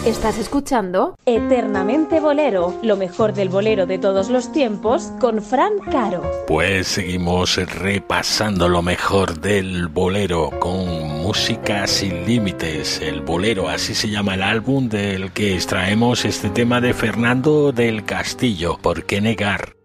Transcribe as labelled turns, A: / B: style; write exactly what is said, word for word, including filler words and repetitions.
A: Estás escuchando
B: Eternamente Bolero, lo mejor del bolero de todos los tiempos, con Fran Caro.
C: Pues seguimos repasando lo mejor del bolero con Música Sin Límites. El bolero, así se llama el álbum del que extraemos este tema de Fernando del Castillo. ¿Por qué negar?